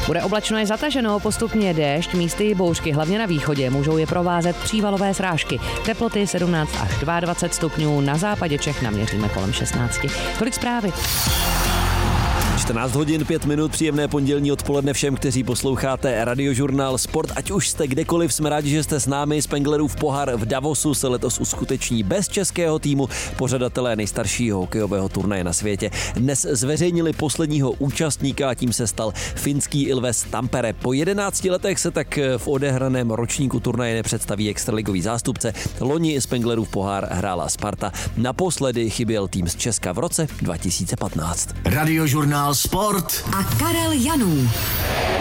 Bude oblačno, je zataženo, postupně déšť, místy bouřky, hlavně na východě. Můžou je provázet přívalové srážky. Teploty 17 až 22 stupňů, na západě Čech naměříme kolem 16. Tolik zprávy. 14 hodin 5 minut, příjemné pondělní odpoledne všem, kteří posloucháte Radiožurnál Sport. Ať už jste kdekoliv, jsme rádi, že jste s námi. Spenglerův pohár v Davosu se letos uskuteční bez českého týmu. Pořadatelé nejstaršího hokejového turnaje na světě dnes zveřejnili posledního účastníka a tím se stal finský Ilves Tampere. Po 11 letech se tak v odehraném ročníku turnaje nepředstaví extraligový zástupce. Loni Spenglerův pohár hrála Sparta. Naposledy chyběl tým z Česka v roce 2015. Radiožurnál Sport a Karel Janů.